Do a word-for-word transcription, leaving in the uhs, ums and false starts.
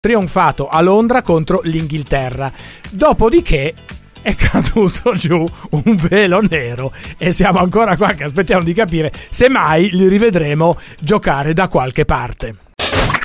trionfato a Londra contro l'Inghilterra. Dopodiché è caduto giù un velo nero e siamo ancora qua che aspettiamo di capire se mai li rivedremo giocare da qualche parte.